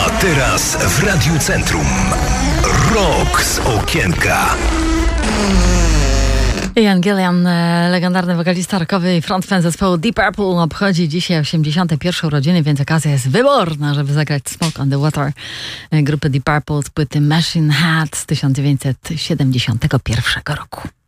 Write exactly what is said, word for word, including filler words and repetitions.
A teraz w Radiu Centrum Rock z okienka. Ian Gillan, legendarny wokalista rockowy i frontman zespołu Deep Purple, obchodzi dzisiaj osiemdziesiąte pierwsze urodziny, więc okazja jest wyborna, żeby zagrać Smoke on the Water grupy Deep Purple z płyty Machine Head z tysiąc dziewięćset siedemdziesiątego pierwszego roku.